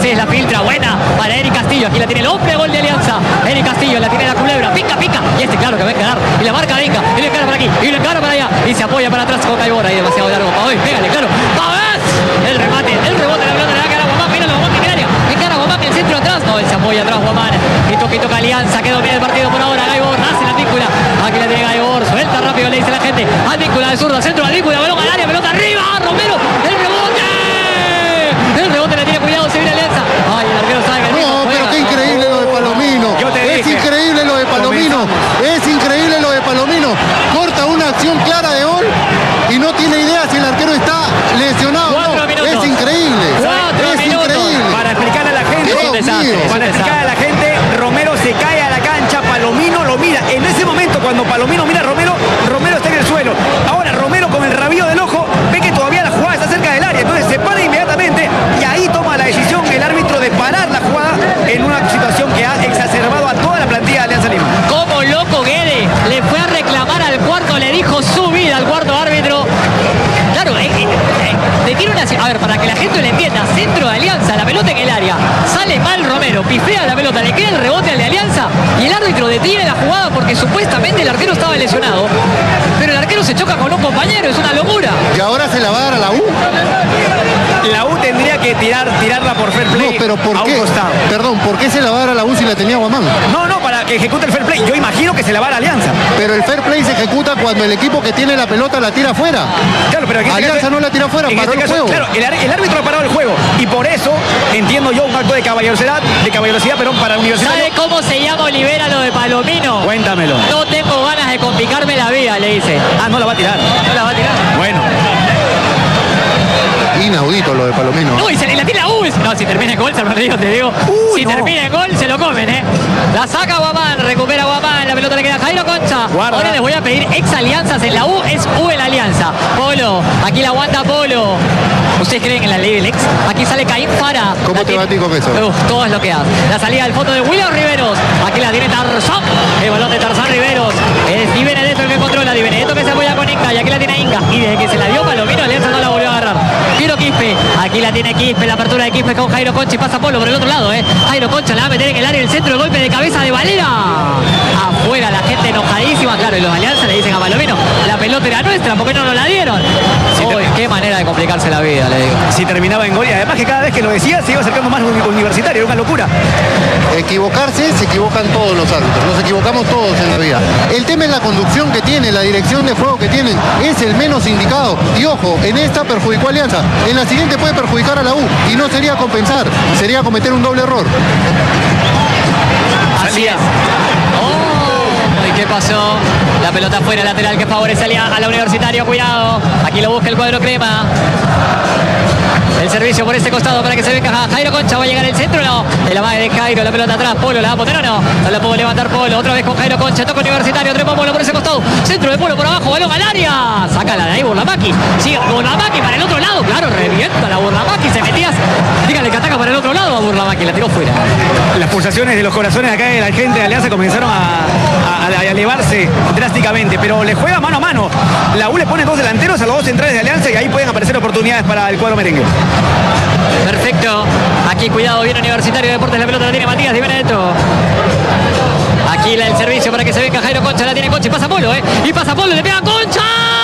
Garcés la filtra, buena para Eric Castillo. Aquí la tiene el hombre, gol de Alianza. Eric Castillo la tiene la culebra, pica, pica. Y este claro que va a encarar. Y la marca de Inca. Y le encara para aquí. Y le encara para allá. Y se apoya para atrás con Caibora. Ahí demasiado largo. Pavés, pégale, claro. Pavés. El remate, el rebote de la pelota le va a quedar a Guamán. Míralo, Guamán en el área. Encara Guamán en el centro atrás. No, él se apoya atrás Guamán. Y toca Alianza. Quedó bien el partido por ahora. Gaibor hace la víncula. Aquí la tiene Gaibor. Suelta rápido, le dice la gente. Advíncula de zurda, centro de Advíncula. Balón al área, pelota arriba. Romero. El rebote. El rebote le tiene cuidado, se viene Alianza. Ay, el arquero sabe que no, pero qué increíble lo de Palomino. Es increíble lo de Palomino. Es increíble lo de Palomino. Corta una acción clara de gol y no tiene idea si el arquero está lesionado o no. Es increíble. Es increíble. Para explicarle a la gente, Romero se cae a la cancha, Palomino lo mira. En ese momento, cuando Palomino mira a Romero, Romero está en el suelo. Ahora Romero, con el rabillo del ojo, ve que todavía la jugada está cerca del área. Entonces se para inmediatamente y ahí toma la decisión el árbitro de parar la jugada en una situación que ha exacerbado a toda la plantilla de Alianza Lima. Como loco Guede le fue a reclamar al cuarto, le dijo su vida al cuarto árbitro. Claro, le tiene una... A ver, para que la gente lo entienda, centro de Alianza, la pelota en el área, sale mal Romero, pifea la pelota, le queda el rebote al de Alianza y el árbitro detiene la jugada porque supuestamente el arquero estaba lesionado, pero el arquero se choca con un compañero, es una locura. Y ahora se la va a dar a la U. La U tendría que tirarla por fair play. No, pero ¿por qué? Perdón, ¿por qué se la va a dar a la U si la tenía Guamán? No, para que ejecute el fair play. Yo imagino que se la va a la Alianza. Pero el fair play se ejecuta cuando el equipo que tiene la pelota la tira afuera. Claro, pero Alianza no la tira afuera, paró el juego. Claro, el árbitro ha parado el juego. Y por eso, entiendo yo, un acto de caballerosidad, para la Universidad. ¿Sabe cómo se llama Olivera lo de Palomino? Cuéntamelo. No tengo ganas de complicarme la vida, le dice. Ah, no la va a tirar. No la va a tirar. Bueno. Inaudito lo de Palomino. Uy, se la tira. Uy, no, si termina en gol, te digo. Si termina en gol, se lo comen, La saca Guamán, recupera Guamán, la pelota le queda a Jairo Concha. Guarda. Ahora les voy a pedir ex alianzas en la U, es U en la alianza. Polo, aquí la aguanta Polo. ¿Ustedes creen en la ley del ex? Aquí sale Caín para. ¿Cómo te batí con eso? Todo es lo que hace. La salida del fondo de William Riveros. Aquí la tiene Tarzán. El balón de Tarzán Riveros. Es Di Benedetto el que controla. Di Benedetto que se apoya con Inca. Y aquí la tiene Inca. Y desde que se la dio Palomino, Alianza no la volvió a agarrar. Piero Quispe. Aquí la tiene Quispe. La apertura de Quispe con Jairo Concha. Y pasa Polo por el otro lado, Jairo Concha la va a meter en el área. El centro, el golpe de cabeza de Valera. Afuera la gente enojadísima. Claro, y los Alianza le dicen a Palomino, la pelota era nuestra, ¿por qué no nos la dieron? Qué manera de complicarse la vida, le digo. Si terminaba en gol y además que cada vez que lo decía se iba acercando más Universitario, era una locura. Equivocarse, se equivocan todos los árbitros, nos equivocamos todos en la vida. El tema es la conducción que tiene, la dirección de juego que tienen, es el menos indicado. Y ojo, en esta perjudicó a Alianza, en la siguiente puede perjudicar a la U y no sería compensar, sería cometer un doble error. Así es. ¿Y qué pasó? La pelota fuera, lateral que favorece a la Universitario, cuidado. Aquí lo busca el cuadro crema. El servicio por ese costado para que se venga Jairo Concha. Va a llegar el centro, no. El amague de Jairo, la pelota atrás. Polo, ¿la va a poner o no? No la puedo levantar Polo. Otra vez con Jairo Concha. Toca Universitario. Trepa Polo por ese costado. Centro de Polo por abajo. Balón al área. Sácala de ahí Burlamaqui. Sigue Burlamaqui para el otro lado. Claro, revienta la Burlamaqui. Se metías. Dígale que ataca para el otro lado a Burlamaqui. La tiró fuera. Las pulsaciones de los corazones acá de la gente de Alianza comenzaron a elevarse drásticamente. Pero le juega mano a mano. La U le pone dos delanteros a los dos centrales de Alianza y ahí pueden aparecer oportunidades para el cuadro merengue. Perfecto. Aquí cuidado, bien Universitario de Deportes. La pelota la tiene Matías Di Benedetto. Aquí el servicio para que se venga Jairo Concha. La tiene Concha y pasa Polo, Y pasa Polo, le pega Concha.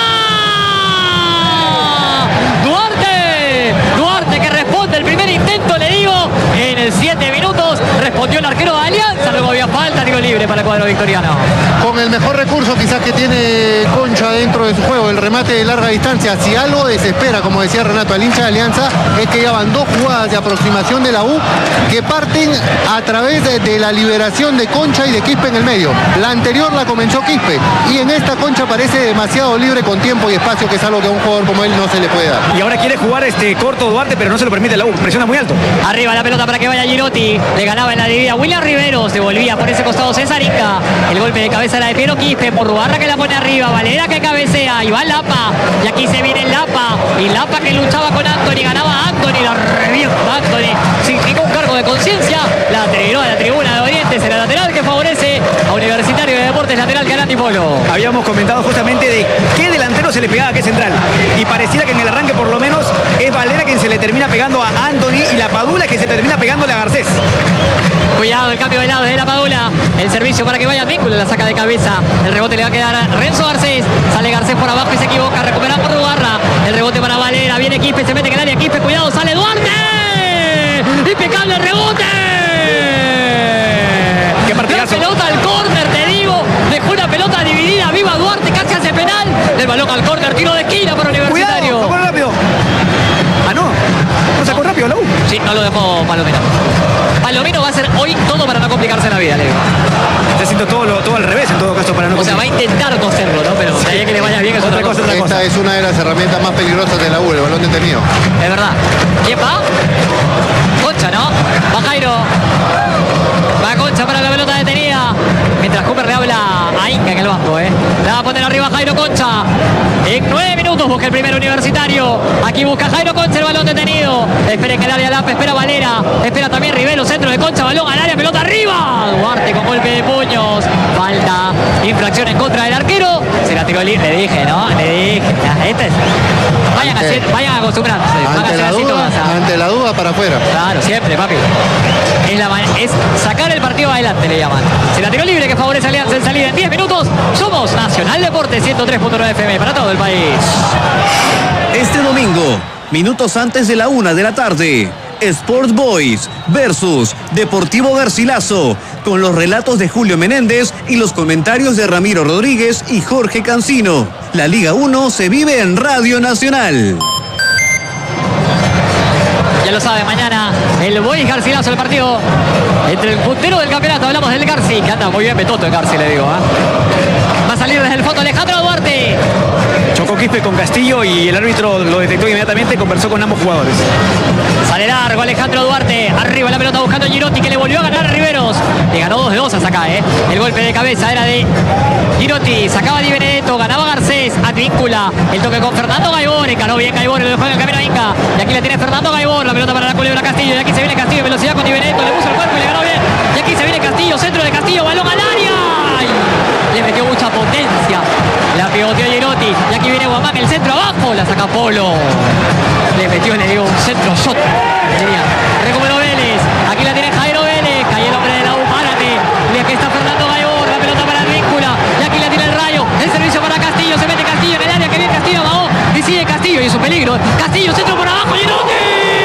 Duarte que responde el primer intento, le digo. En 7 minutos respondió el arquero de Alianza. Luego había falta, tiro libre para el cuadro victoriano. Con el mejor recurso quizás que tiene Concha dentro de su juego, el remate de larga distancia. Si algo desespera, como decía Renato, al hincha de Alianza, es que ya van 2 jugadas de aproximación de la U que parten a través de la liberación de Concha y de Quispe en el medio. La anterior la comenzó Quispe y en esta Concha parece demasiado libre con tiempo y espacio, que es algo que a un jugador como él no se le puede dar. Y ahora quiere jugar corto Duarte, pero no se lo permite la U, presiona muy alto. Arriba la pelota para que vaya Girotti. Le ganaba en la dividida William Rivero. Se volvía por ese costado César Inca. El golpe de cabeza era de Piero Quispe. Murrugarra que la pone arriba. Valera que cabecea. Y va Lapa. Y aquí se viene Lapa. Y Lapa que luchaba con Anthony. Ganaba Anthony. La revienta Anthony sin ningún cargo de conciencia. La tiró a la tribuna de Oriente. Será lateral que favorece a Universitario de Deportes. Lateral Galán Polo. Habíamos comentado justamente de qué delantero se le pegaba a qué central. Y pareciera que en el arranque por lo menos es Valera quien se le termina pegando a Anthony y la Padula que se termina pegándole a Garcés. Cuidado, el cambio de lado de la Padula. El servicio para que vaya Víncula, la saca de cabeza. El rebote le va a quedar a Renzo Garcés. Sale Garcés por abajo y se equivoca. Recupera por Rugarra. El rebote para Valera. Viene Quispe, se mete en el área. Quispe, cuidado, sale Duarte. Impecable el rebote. Qué partidazo. La pelota al córner, te digo. Dejó una pelota dividida. Viva Duarte, casi hace penal. El balón al córner, tiro de esquina para Universitario. Cuidado, sacó rápido. Ah, no. No sacó rápido la U. Sí, no lo dejó Palomino. Palomino va a hacer hoy todo para no complicarse la vida, le digo. Está haciendo todo al revés en todo caso para no. O sea, va a intentar no hacerlo, ¿no? Pero de ahí que le vaya bien es otra cosa. Esta es una de las herramientas más peligrosas de la U, el balón detenido. Es verdad. ¿Quién va? Concha, ¿no? Va Jairo. Va Concha para la pelota detenida. Mientras Cooper le habla a Inca en el banco, ¿eh? La va a poner arriba Jairo Concha. En 9 minutos busca el primer Universitario. Aquí busca Jairo Concha el balón detenido. Espera en el área Lape, espera Valera. Espera también Rivelo, centro de Concha, balón al área, pelota arriba. Duarte con golpe de puños. Falta. Infracción en contra del arquero. Se la tiró libre, le dije, ¿no? Le dije. Este es... Vayan acostumbrándose. Ante la duda para afuera. Claro, siempre, papi. Es sacar el partido adelante, le llaman. Se la tiró libre que favorece Alianza en salida en 10 minutos. Somos Nacional Deporte 103.9 FM para todo el país. Este domingo, minutos antes de la 1 de la tarde, Sport Boys versus Deportivo Garcilaso, con los relatos de Julio Menéndez y los comentarios de Ramiro Rodríguez y Jorge Cancino. La Liga 1 se vive en Radio Nacional. Ya lo sabe, mañana el Boys Garcilaso, el partido entre el puntero del campeonato. Hablamos del Garci, que anda muy bien Betoto el Garci, le digo. Va a salir desde el fondo Alejandro Duarte. Chocó Quispe con Castillo y el árbitro lo detectó inmediatamente, conversó con ambos jugadores. Sale largo Alejandro Duarte. Arriba la pelota buscando a Girotti, que le volvió a ganar a Riveros. Le ganó 2 de 2 hasta acá, ¿eh? El golpe de cabeza era de Girotti. Sacaba Di Benedetto, ganaba Garcés. Advíncula. El toque con Fernando Gaibor. Encaró bien Gaibor, lo dejó en el camino a Inca. Y aquí la tiene Fernando Gaibor. La pelota para la culebra Castillo. Y aquí se viene Castillo. Velocidad con Di Benedetto. Le puso el cuerpo y le ganó bien. Y aquí se viene Castillo. Centro de Castillo. Balón al área. ¡Ay! Le metió mucha potencia. La pivoteó Girotti. Y aquí viene Guamán. El centro abajo. La saca Polo. Le metió, le dio un centro shot. Recuperó Vélez. Aquí la tiene Jairo Vélez. Cae el hombre de la U. Párate. Y aquí está Fernando Gaibor. La pelota para Advíncula. Y aquí la tiene el Rayo. El servicio para Castillo. Se mete Castillo en el área. Que viene Castillo abajo. Y sigue Castillo. Y es un peligro. Castillo, centro por abajo. Girotti.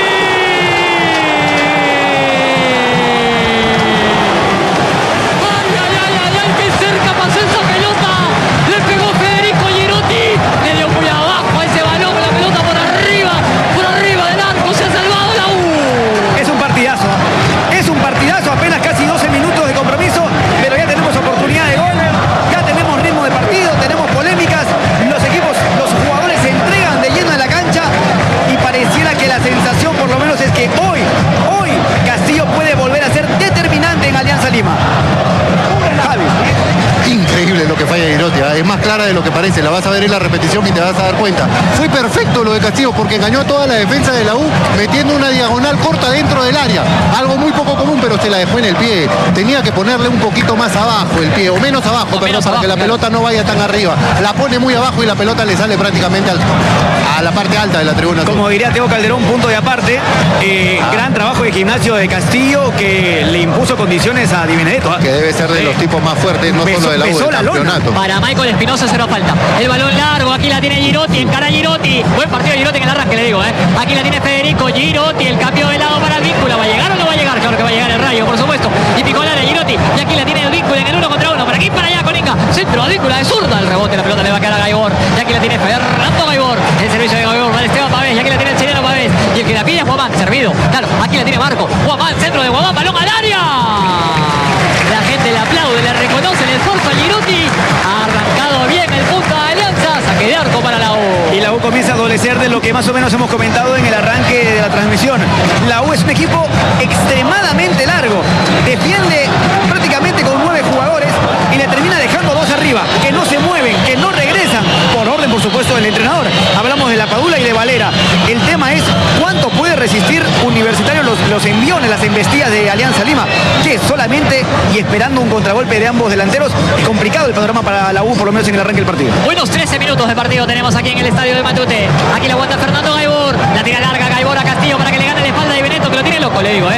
Apenas casi 12 minutos de compromiso, pero ya tenemos oportunidad de gol, ya tenemos ritmo de partido, tenemos polémicas, los equipos, los jugadores se entregan de lleno en la cancha y pareciera que la sensación por lo menos es que hoy Castillo puede volver a ser determinante en Alianza Lima. Javi. Increíble lo que falla Girotti, es más clara de lo que parece, la vas a ver en la repetición y te vas a dar cuenta. Fue perfecto lo de Castillo porque engañó a toda la defensa de la U metiendo una diagonal corta dentro del área, algo muy poco común, pero se la dejó en el pie. Tenía que ponerle un poquito más abajo el pie, o menos abajo, para que la pelota no vaya tan arriba. La pone muy abajo y la pelota le sale prácticamente a la parte alta de la tribuna. Como diría Teo Calderón, punto de aparte. Gran trabajo de gimnasio de Castillo que le impuso condiciones a Di Benedetto. Que debe ser de los tipos más fuertes, no solo de la U, del campeonato. Para Michael Espinosa se nos falta. El balón largo, aquí la tiene Girotti, encara Girotti. Buen partido Girotti en el arranque, le digo, Aquí la tiene Federico Girotti, el cambio de lado para el Víncula. ¿Va a llegar o no va a llegar? Claro que va a llegar el Rayo, por supuesto. Y picó la de Girotti. Y aquí la tiene el Víncula en el 1 contra 1. Para aquí, para allá con Inca. Centro, Víncula de zurda. El rebote, la pelota le va a quedar a Gaibor. Y aquí la tiene Fernando Gaibor. El servicio de Gaibor para Esteban Pavés. Y aquí la tiene el chileno Pavés. Y el que la pide es Guamán, servido. Claro, aquí la tiene Marco. Guamán, centro de Guamán, balón al área. La gente le aplaude, le reconoce el esfuerzo a Girotti. Ha arrancado bien el punto de Alianza. Saque de arco para la U. Y la U comienza a adolecer de lo que más o menos hemos comentado en el arranque de la transmisión. La U es un equipo extremadamente largo. Defiende prácticamente con 9 jugadores y le termina dejando 2 arriba, que no se mueven, que no regresan, por orden por supuesto del entrenador. Hablamos de la Padula y de Valera. El tema es cuánto puede resistir Universitario los enviones, las embestidas de Alianza Lima, que solamente y esperando un contragolpe de ambos delanteros, es complicado el panorama para la U, por lo menos en el arranque del partido. Buenos 13 minutos de partido tenemos aquí en el estadio de Matute. Aquí la aguanta Fernando Gaibor, la tira larga Gaibor a Castillo para que le gane la espalda de Benedetto, que lo tiene loco, le digo,